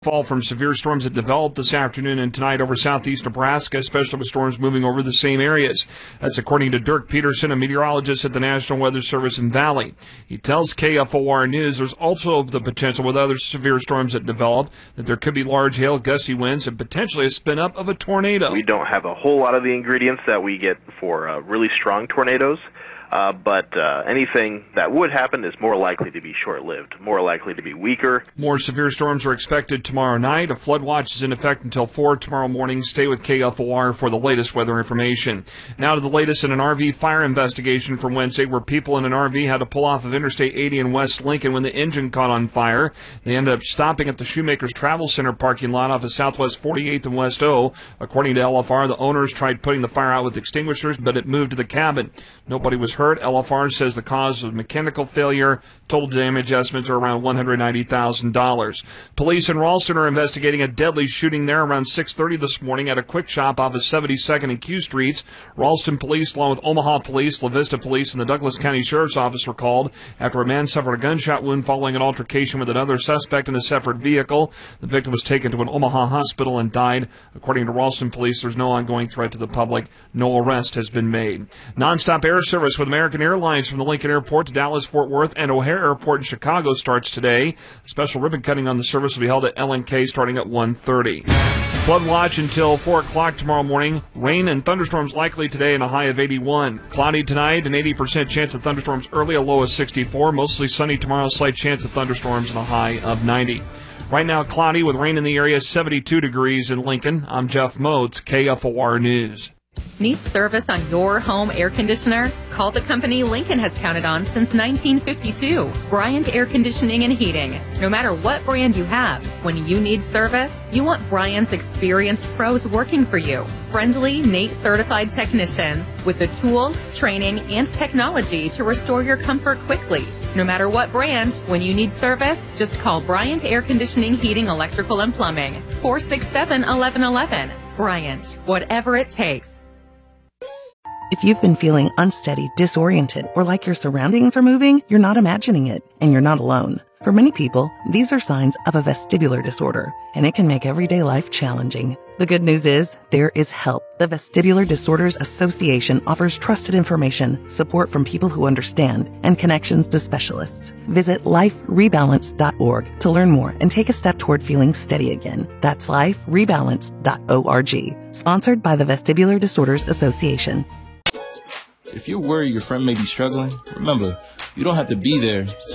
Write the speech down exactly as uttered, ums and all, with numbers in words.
Fall from severe storms that developed this afternoon and tonight over southeast Nebraska, especially with storms moving over the same areas. That's according to Dirk Peterson, a meteorologist at the National Weather Service in Valley. He tells K F O R News there's also the potential with other severe storms that develop that there could be large hail, gusty winds, and potentially a spin-up of a tornado. We don't have a whole lot of the ingredients that we get for uh, really strong tornadoes. Uh, but uh, anything that would happen is more likely to be short-lived, more likely to be weaker. More severe storms are expected tomorrow night. A flood watch is in effect until four tomorrow morning. Stay with K F O R for the latest weather information. Now to the latest in an R V fire investigation from Wednesday where people in an R V had to pull off of Interstate eighty in West Lincoln when the engine caught on fire. They ended up stopping at the Shoemakers Travel Center parking lot off of Southwest forty-eighth and West O. According to L F R, the owners tried putting the fire out with extinguishers, but it moved to the cabin. Nobody was hurt. L F R says the cause was mechanical failure. Total damage estimates are around one hundred ninety thousand dollars. Police in Ralston are investigating a deadly shooting there around six thirty this morning at a quick shop off of seventy-second and Q Streets. Ralston Police, along with Omaha Police, La Vista Police, and the Douglas County Sheriff's Office were called after a man suffered a gunshot wound following an altercation with another suspect in a separate vehicle. The victim was taken to an Omaha hospital and died. According to Ralston Police, there's no ongoing threat to the public. No arrest has been made. Nonstop air service with American Airlines from the Lincoln Airport to Dallas, Fort Worth, and O'Hare Airport in Chicago starts today. A special ribbon cutting on the service will be held at L N K starting at one thirty. Flood watch until four o'clock tomorrow morning. Rain and thunderstorms likely today and a high of eighty-one. Cloudy tonight, an eighty percent chance of thunderstorms early, a low of sixty-four. Mostly sunny tomorrow, slight chance of thunderstorms and a high of ninety. Right now, cloudy with rain in the area, seventy-two degrees in Lincoln. I'm Jeff Moats, K F O R News. Need service on your home air conditioner? Call the company Lincoln has counted on since nineteen fifty-two. Bryant Air Conditioning and Heating. No matter what brand you have, when you need service, you want Bryant's experienced pros working for you. Friendly, N A T E certified technicians with the tools, training, and technology to restore your comfort quickly. No matter what brand, when you need service, just call Bryant Air Conditioning, Heating, Electrical, and Plumbing. four six seven, one one one one. Bryant, whatever it takes. If you've been feeling unsteady, disoriented, or like your surroundings are moving, you're not imagining it, and you're not alone. For many people, these are signs of a vestibular disorder, and it can make everyday life challenging. The good news is, there is help. The Vestibular Disorders Association offers trusted information, support from people who understand, and connections to specialists. Visit life rebalance dot org to learn more and take a step toward feeling steady again. That's life rebalance dot org. Sponsored by the Vestibular Disorders Association. If you're worried your friend may be struggling, remember, you don't have to be there